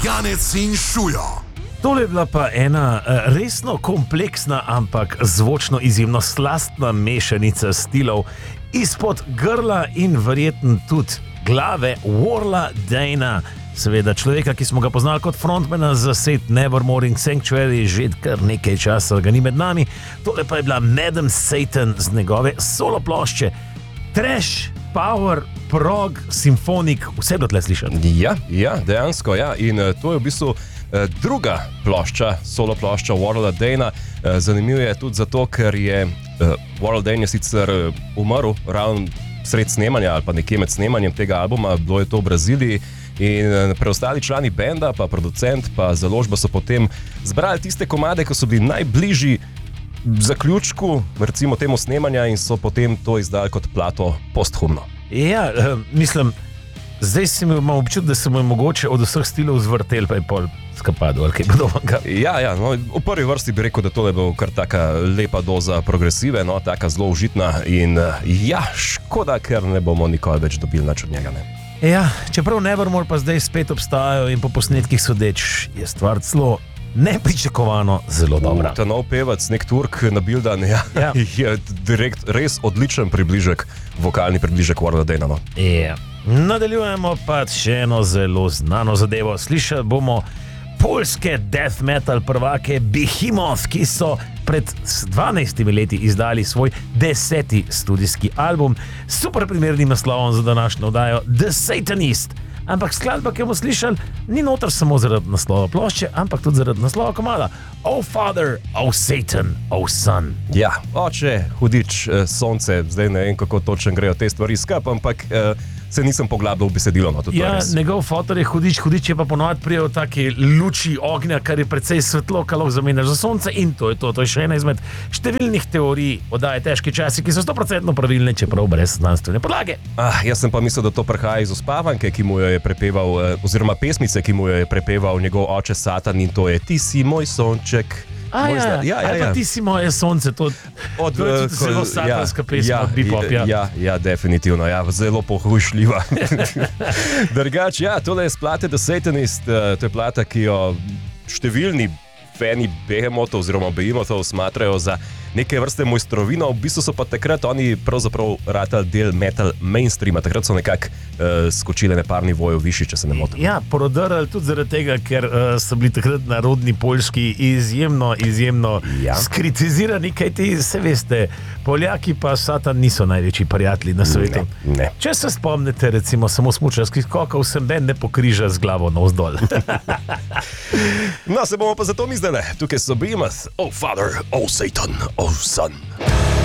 Janec in Šujo. Tole je bila pa ena resno kompleksna, ampak zvočno izjemno slastna mešanica stilov izpod grla in verjetno tudi glave Warla Dana. Seveda človeka, ki smo ga poznali kot frontmana za set Nevermore in Sanctuary, že kar nekaj časa ga ni med nami. Tole pa je bila Madam Satan z njegove solo plošče. Trash, power, prog, simfonik, vse do tle slišati. Ja, dejansko, ja. In to je v bistvu druga plošča, solo plošča Warla Dana. Zanimivo je tudi zato, ker je Warla Dan je sicer umrl ravno sred snemanja ali pa nekje med snemanjem tega albuma, bilo je to v Braziliji. In preostali člani benda, pa producent, pa založba so potem zbrali tiste komade, ki so bili najbližji zaključku, recimo temu snemanja, in so potem to izdali kot plato posthumno. Ja, mislim, zdaj imam občutek, da se mu je mogoče od vseh stilov zvrtel, pa je pol skapado ali kaj podobnega. Ja, no, v prvi vrsti bi rekel, da tole bo kar taka lepa doza progresive, no, taka zelo užitna in ja, škoda, ker ne bomo nikoli več dobili nič od njega, ne. Ja, čeprav Nevermore pa zdaj spet obstajajo in po posnetkih sodeč je stvar celo nepričakovano zelo dobra. Ta nov pevac, nek Turk na Bildan, ja. Je direkt res odličen približek, vokalni približek Warla Dana, no. Ja. Nadaljujemo pa še eno zelo znano zadevo. Slišali bomo poljske death metal prvake Behemoth, ki so pred 12 leti izdali svoj 10. studijski album s super primernim naslovom za današnjo oddajo The Satanist. Ampak skladba, ki bomo slišali, ni noter samo zaradi naslova plošče, ampak tudi zaradi naslova komada. Oh Father, oh Satan, oh Son. Ja, oče, hudič, sonce, zdaj ne vem, kako točno grejo te stvari skap, ampak se nisem poglabljal v besedilo. No, ja, njegov fotor je hudič je pa ponovadi prijel take luči ognja, kar je precej svetlo, kar lahko zamenjaš za sonce, in to je to. To je še ena izmed številnih teorij oddaje Težki časi, ki so 100% pravilne, čeprav brez znanstvene podlage. Jaz sem pa mislil, da to prihaja iz uspavanke, ki mu jo je prepeval, oziroma pesmice, ki mu jo je prepeval njegov oče Satan, in to je Ti si moj sonček. Pa Ti si moje sonce, to je tudi zelo satanska pesma, bebop. Ja, definitivno, ja, zelo pohujšljiva. Drugač, ja, tole je s plate The Satanist, to je plata, ki jo številni fani Behemotov oziroma Behemothov smatrajo za neke vrste mojstrovino, v bistvu so pa takrat oni pravzaprav ratali del metal mainstreama, takrat so nekako skočili par nivojev višji, če se ne motim. Ja, porodarali tudi zaradi tega, ker so bili takrat narodni Poljski izjemno skritizirani, kajti se veste, Poljaki pa Satan niso največji prijatelji na svetu. Ne. Če se spomnite, recimo samo smučarskih skokov, se ben ne pokriža z glavo navzdol. No, se bomo pa zato mi zdaj tukaj so Behemoth, Oh Father, Oh Satan, Oh Son.